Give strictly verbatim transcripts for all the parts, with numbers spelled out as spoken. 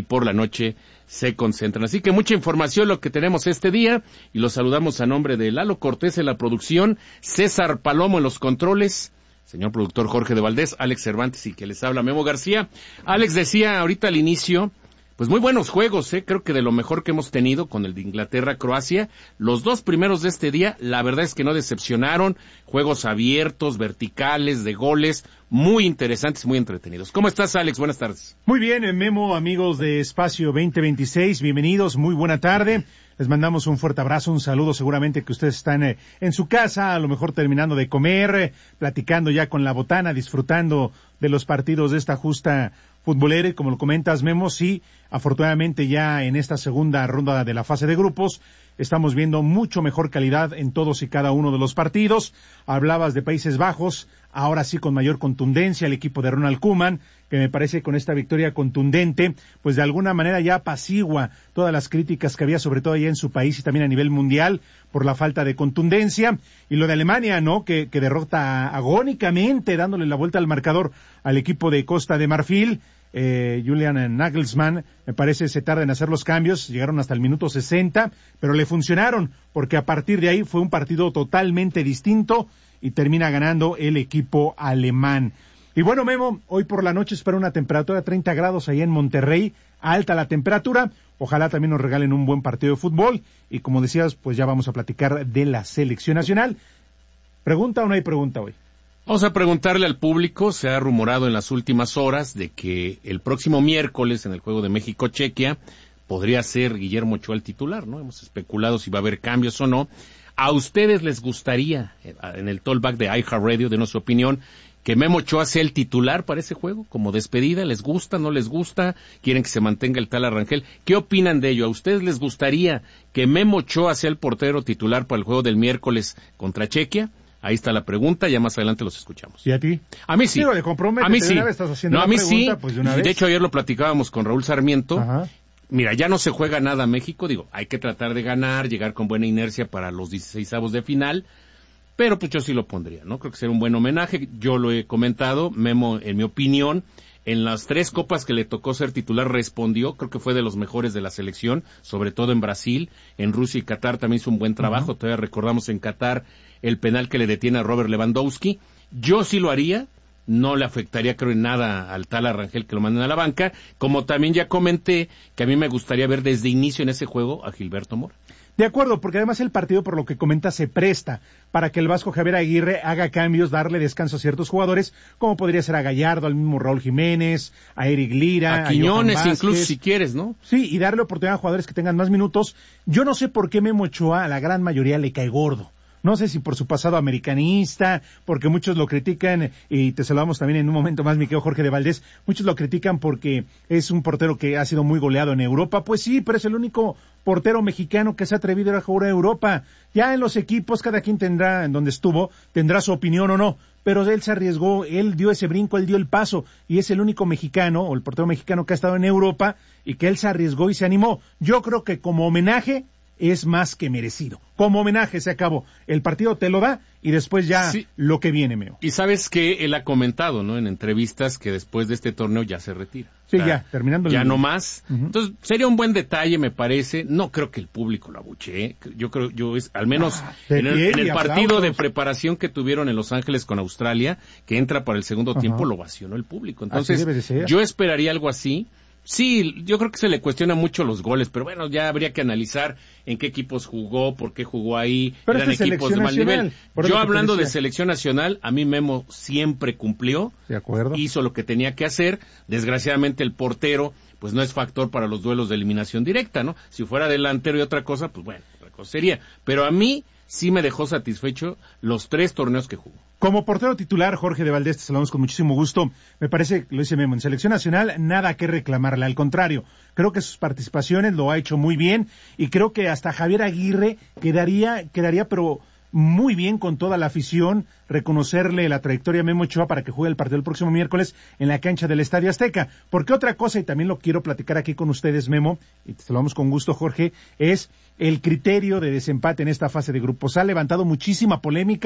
por la noche se concentran. Así que mucha información lo que tenemos este día, y los saludamos a nombre de Lalo Cortés en la producción, César Palomo en los controles, señor productor Jorge de Valdés, Alex Cervantes y que les habla Memo García. Alex decía ahorita al inicio, pues muy buenos juegos, ¿eh? Creo que de lo mejor que hemos tenido con el de Inglaterra-Croacia. Los dos primeros de este día, la verdad es que no decepcionaron. Juegos abiertos, verticales, de goles, muy interesantes, muy entretenidos. ¿Cómo estás, Alex? Buenas tardes. Muy bien, Memo, amigos de Espacio veinte veintiséis, bienvenidos, muy buena tarde. Les mandamos un fuerte abrazo, un saludo, seguramente que ustedes están eh, en su casa, a lo mejor terminando de comer, eh, platicando ya con la botana, disfrutando de los partidos de esta justa futbolera, y como lo comentas, Memo, sí, afortunadamente ya en esta segunda ronda de la fase de grupos, estamos viendo mucho mejor calidad en todos y cada uno de los partidos. Hablabas de Países Bajos, ahora sí con mayor contundencia el equipo de Ronald Koeman, que me parece con esta victoria contundente, pues de alguna manera ya apacigua todas las críticas que había, sobre todo allá en su país y también a nivel mundial, por la falta de contundencia. Y lo de Alemania, ¿no?, que, que derrota agónicamente, dándole la vuelta al marcador al equipo de Costa de Marfil. Eh, Julian Nagelsmann, me parece, se tarda en hacer los cambios, llegaron hasta el minuto sesenta, pero le funcionaron, porque a partir de ahí fue un partido totalmente distinto y termina ganando el equipo alemán. Y bueno, Memo, hoy por la noche espero una temperatura de treinta grados ahí en Monterrey, alta la temperatura, ojalá también nos regalen un buen partido de fútbol, y como decías, pues ya vamos a platicar de la selección nacional. ¿Pregunta o no hay pregunta hoy? Vamos a preguntarle al público. Se ha rumorado en las últimas horas de que el próximo miércoles en el juego de México-Chequia podría ser Guillermo Ochoa el titular, ¿no? Hemos especulado si va a haber cambios o no. ¿A ustedes les gustaría, en el talkback de iHeartRadio, denos su opinión, que Memo Ochoa sea el titular para ese juego, como despedida? ¿Les gusta, no les gusta? ¿Quieren que se mantenga el tal Arrangel? ¿Qué opinan de ello? ¿A ustedes les gustaría que Memo Ochoa sea el portero titular para el juego del miércoles contra Chequia? Ahí está la pregunta, ya más adelante los escuchamos. ¿Y a ti? A mí sí. Digo, le comprometo, a mí sí. De una vez estás haciendo no, a la mí pregunta, sí. Pues de, una y vez. de hecho ayer lo platicábamos con Raúl Sarmiento. Ajá. Mira, ya no se juega nada a México, digo, hay que tratar de ganar, llegar con buena inercia para los dieciseisavos de final, pero pues yo sí lo pondría, ¿no? Creo que será un buen homenaje. Yo lo he comentado, Memo, en mi opinión, en las tres copas que le tocó ser titular respondió, creo que fue de los mejores de la selección, sobre todo en Brasil, en Rusia y Qatar también hizo un buen trabajo. Uh-huh. Todavía recordamos en Qatar el penal que le detiene a Robert Lewandowski. Yo sí lo haría, no le afectaría creo en nada al tal Arrangel que lo manden a la banca, como también ya comenté que a mí me gustaría ver desde inicio en ese juego a Gilberto Mora. De acuerdo, porque además el partido, por lo que comenta, se presta para que el Vasco Javier Aguirre haga cambios, darle descanso a ciertos jugadores, como podría ser a Gallardo, al mismo Raúl Jiménez, a Eric Lira, a Quiñones, a incluso si quieres, ¿no? Sí, y darle oportunidad a jugadores que tengan más minutos. Yo no sé por qué Memo Ochoa a la gran mayoría le cae gordo. No sé si por su pasado americanista, porque muchos lo critican, y te saludamos también en un momento más, mi querido Jorge de Valdés, muchos lo critican porque es un portero que ha sido muy goleado en Europa. Pues sí, pero es el único portero mexicano que se ha atrevido a jugar a Europa. Ya en los equipos, cada quien tendrá, en donde estuvo, tendrá su opinión o no, pero él se arriesgó, él dio ese brinco, él dio el paso, y es el único mexicano, o el portero mexicano que ha estado en Europa, y que él se arriesgó y se animó. Yo creo que como homenaje es más que merecido. Como homenaje se acabó. El partido te lo da y después ya sí. Lo que viene, Meo. Y sabes que él ha comentado, ¿no?, en entrevistas que después de este torneo ya se retira. Sí, o sea, ya, terminando. Ya el... no más. Uh-huh. Entonces, sería un buen detalle, me parece. No creo que el público lo abuchee. Yo creo, yo es, al menos ah, en el, en el partido de preparación que tuvieron en Los Ángeles con Australia, que entra para el segundo uh-huh. tiempo, lo ovacionó el público. Entonces, yo esperaría algo así. Sí, yo creo que se le cuestiona mucho los goles, pero bueno, ya habría que analizar en qué equipos jugó, por qué jugó ahí, pero eran equipos de mal nivel. Yo hablando de selección nacional, a mí Memo siempre cumplió, de acuerdo, hizo lo que tenía que hacer. Desgraciadamente el portero, pues no es factor para los duelos de eliminación directa, ¿no? Si fuera delantero y otra cosa, pues bueno, otra cosa sería. Pero a mí sí me dejó satisfecho los tres torneos que jugó. Como portero titular, Jorge de Valdés, te saludamos con muchísimo gusto. Me parece, lo dice Memo, en selección nacional nada que reclamarle, al contrario, creo que sus participaciones lo ha hecho muy bien, y creo que hasta Javier Aguirre quedaría, quedaría pero muy bien con toda la afición, reconocerle la trayectoria a Memo Ochoa para que juegue el partido el próximo miércoles en la cancha del Estadio Azteca. Porque otra cosa, y también lo quiero platicar aquí con ustedes, Memo, y te saludamos con gusto, Jorge, es el criterio de desempate en esta fase de grupos. Ha levantado muchísima polémica.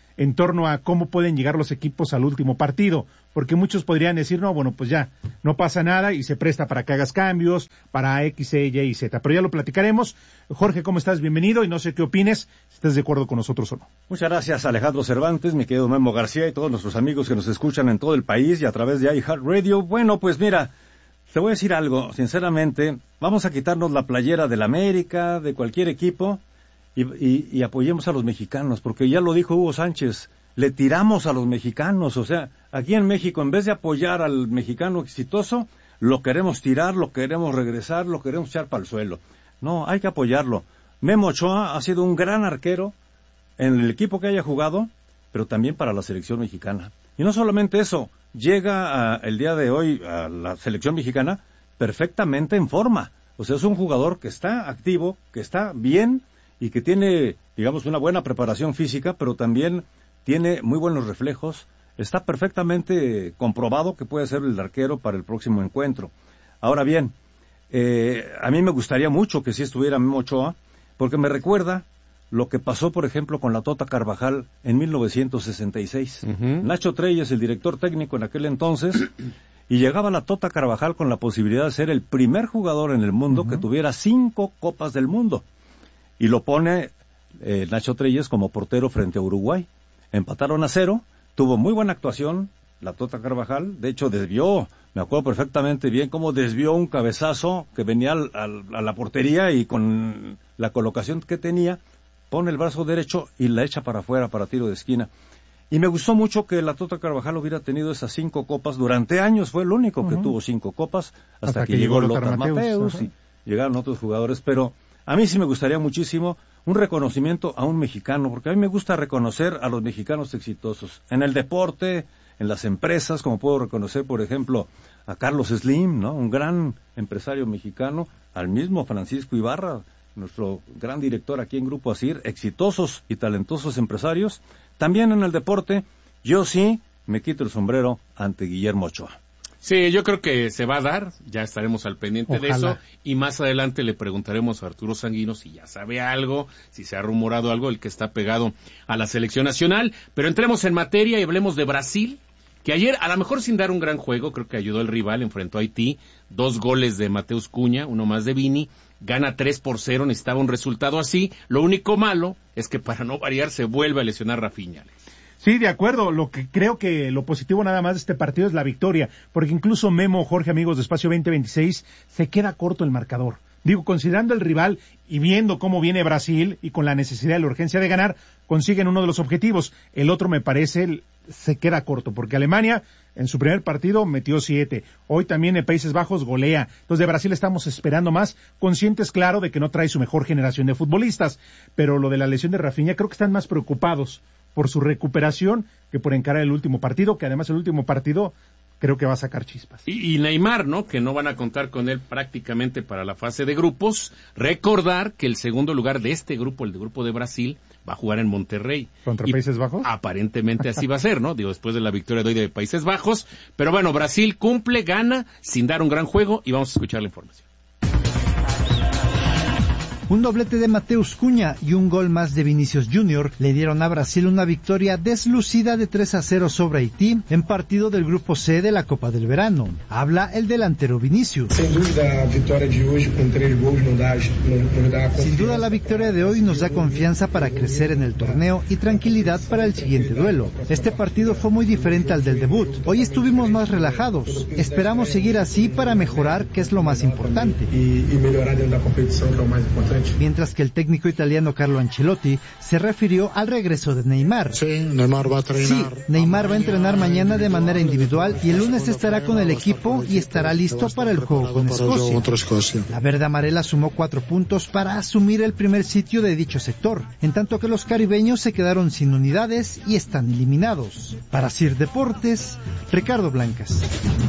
en torno a cómo pueden llegar los equipos al último partido, porque muchos podrían decir, no, bueno, pues ya, no pasa nada y se presta para que hagas cambios, para X, Y y Z, pero ya lo platicaremos. Jorge, ¿cómo estás? Bienvenido, y no sé qué opines, si estás de acuerdo con nosotros o no. Muchas gracias, Alejandro Cervantes, mi querido Memo García y todos nuestros amigos que nos escuchan en todo el país y a través de iHeartRadio. Bueno, pues mira, te voy a decir algo, sinceramente, vamos a quitarnos la playera del América, de cualquier equipo, Y, y, y apoyemos a los mexicanos, porque ya lo dijo Hugo Sánchez, le tiramos a los mexicanos, o sea, aquí en México, en vez de apoyar al mexicano exitoso, lo queremos tirar, lo queremos regresar, lo queremos echar para el suelo. No, hay que apoyarlo. Memo Ochoa ha sido un gran arquero en el equipo que haya jugado, pero también para la selección mexicana. Y no solamente eso, llega a, el día de hoy a la selección mexicana perfectamente en forma. O sea, es un jugador que está activo, que está bien, y que tiene, digamos, una buena preparación física, pero también tiene muy buenos reflejos. Está perfectamente comprobado que puede ser el arquero para el próximo encuentro. Ahora bien, eh, a mí me gustaría mucho que sí estuviera Memo Ochoa, porque me recuerda lo que pasó, por ejemplo, con la Tota Carvajal en mil novecientos sesenta y seis. Uh-huh. Nacho Treyes, el director técnico en aquel entonces, y llegaba la Tota Carvajal con la posibilidad de ser el primer jugador en el mundo uh-huh. que tuviera cinco Copas del Mundo. Y lo pone eh, Nacho Treyes como portero frente a Uruguay. Empataron a cero, tuvo muy buena actuación la Tota Carvajal, de hecho desvió, me acuerdo perfectamente bien cómo desvió un cabezazo que venía al, al, a la portería y con la colocación que tenía, pone el brazo derecho y la echa para afuera para tiro de esquina. Y me gustó mucho que la Tota Carvajal hubiera tenido esas cinco copas, durante años fue el único uh-huh. que tuvo cinco copas, hasta, hasta que, que llegó Lothar Matthäus uh-huh. y llegaron otros jugadores, pero a mí sí me gustaría muchísimo un reconocimiento a un mexicano, porque a mí me gusta reconocer a los mexicanos exitosos. En el deporte, en las empresas, como puedo reconocer, por ejemplo, a Carlos Slim, ¿no? Un gran empresario mexicano, al mismo Francisco Ibarra, nuestro gran director aquí en Grupo Asir, exitosos y talentosos empresarios. También en el deporte, yo sí me quito el sombrero ante Guillermo Ochoa. Sí, yo creo que se va a dar, ya estaremos al pendiente Ojalá. de eso, y más adelante le preguntaremos a Arturo Sanguino si ya sabe algo, si se ha rumorado algo, el que está pegado a la selección nacional. Pero entremos en materia y hablemos de Brasil, que ayer, a lo mejor sin dar un gran juego, creo que ayudó el rival, enfrentó a Haití, dos goles de Mateus Cunha, uno más de Vini, gana tres por cero, necesitaba un resultado así. Lo único malo es que para no variar se vuelve a lesionar Rafinha. Sí, de acuerdo. Lo que creo que lo positivo nada más de este partido es la victoria, porque incluso Memo, Jorge, amigos de Espacio veinte veintiséis, se queda corto el marcador. Digo, considerando el rival y viendo cómo viene Brasil y con la necesidad y la urgencia de ganar, consiguen uno de los objetivos. El otro, me parece, se queda corto, porque Alemania en su primer partido metió siete. Hoy también en Países Bajos golea. Entonces de Brasil estamos esperando más, conscientes, claro, de que no trae su mejor generación de futbolistas. Pero lo de la lesión de Rafinha, creo que están más preocupados por su recuperación que por encarar el último partido, que además el último partido creo que va a sacar chispas. Y, y Neymar, ¿no? Que no van a contar con él prácticamente para la fase de grupos. Recordar que el segundo lugar de este grupo, el de grupo de Brasil, va a jugar en Monterrey. ¿Contra y Países Bajos? Aparentemente así va a ser, ¿no? Digo, después de la victoria de hoy de Países Bajos. Pero bueno, Brasil cumple, gana, sin dar un gran juego, y vamos a escuchar la información. Un doblete de Mateus Cunha y un gol más de Vinicius Junior le dieron a Brasil una victoria deslucida de tres a cero sobre Haití en partido del Grupo C de la Copa del Verano. Habla el delantero Vinicius. Sin duda, victoria de hoy con tres goles nos da, nos da Sin duda la victoria de hoy nos da confianza para crecer en el torneo y tranquilidad para el siguiente duelo. Este partido fue muy diferente al del debut. Hoy estuvimos más relajados. Esperamos seguir así para mejorar, que es lo más importante. Y, y mejorar dentro de la competición, que es lo más importante. Mientras que el técnico italiano Carlo Ancelotti se refirió al regreso de Neymar. Sí, Neymar va a entrenar. Sí, Neymar va a entrenar mañana de manera individual y el lunes estará con el equipo y estará listo para el juego con Escocia. La verde amarela sumó cuatro puntos para asumir el primer sitio de dicho sector, en tanto que los caribeños se quedaron sin unidades y están eliminados. Para Sir Deportes, Ricardo Blancas.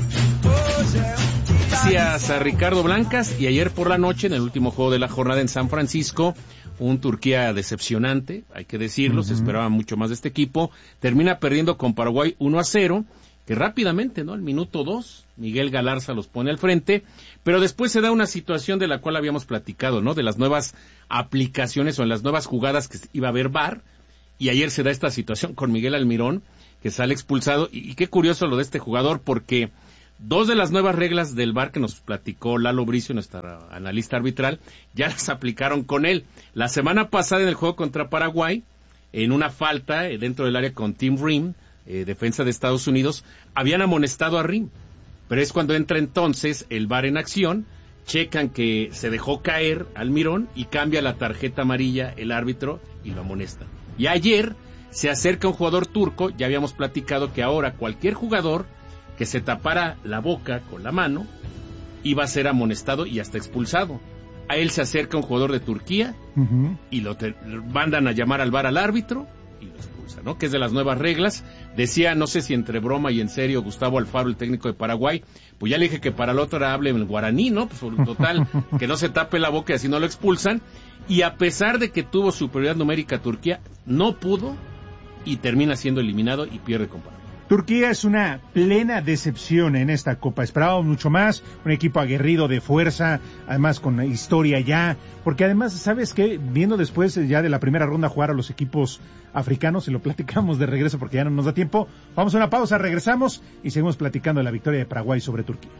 Gracias a Ricardo Blancas. Y ayer por la noche, en el último juego de la jornada en San Francisco, un Turquía decepcionante, hay que decirlo, uh-huh. Se esperaba mucho más de este equipo, termina perdiendo con Paraguay uno a cero, que rápidamente, ¿no? Al minuto dos, Miguel Galarza los pone al frente, pero después se da una situación de la cual habíamos platicado, ¿no? De las nuevas aplicaciones o en las nuevas jugadas que iba a haber V A R, y ayer se da esta situación con Miguel Almirón, que sale expulsado, y, y qué curioso lo de este jugador, porque dos de las nuevas reglas del V A R que nos platicó Lalo Bricio, nuestra analista arbitral, ya las aplicaron con él. La semana pasada en el juego contra Paraguay, en una falta eh, dentro del área con Tim Rim, eh, defensa de Estados Unidos, habían amonestado a Rim, pero es cuando entra entonces el V A R en acción, checan que se dejó caer Almirón y cambia la tarjeta amarilla el árbitro y lo amonesta. Y ayer se acerca un jugador turco, ya habíamos platicado que ahora cualquier jugador que se tapara la boca con la mano iba a ser amonestado y hasta expulsado. A él se acerca un jugador de Turquía uh-huh. y lo te, mandan a llamar al V A R al árbitro y lo expulsa, ¿no? Que es de las nuevas reglas. Decía, no sé si entre broma y en serio, Gustavo Alfaro, el técnico de Paraguay, pues ya le dije que para el otro era hable en guaraní, ¿no? Pues total, que no se tape la boca y así no lo expulsan. Y a pesar de que tuvo superioridad numérica Turquía, no pudo y termina siendo eliminado y pierde con Paraguay. Turquía es una plena decepción en esta Copa. Esperábamos mucho más, un equipo aguerrido de fuerza, además con historia ya, porque además, ¿sabes qué? Viendo después ya de la primera ronda jugar a los equipos africanos, y lo platicamos de regreso porque ya no nos da tiempo, vamos a una pausa, regresamos y seguimos platicando de la victoria de Paraguay sobre Turquía.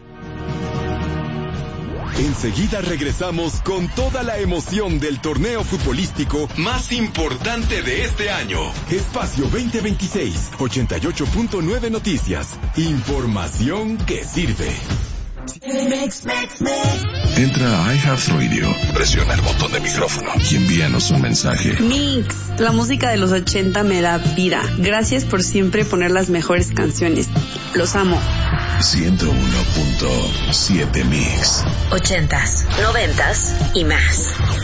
Enseguida regresamos con toda la emoción del torneo futbolístico más importante de este año. Espacio veinte veintiséis, ochenta y ocho punto nueve Noticias. Información que sirve. Entra a iHeartRadio, presiona el botón de micrófono y envíanos un mensaje. Mix, la música de los ochenta me da vida. Gracias por siempre poner las mejores canciones. Los amo. ciento uno punto siete Mix. Ochentas, noventas y más.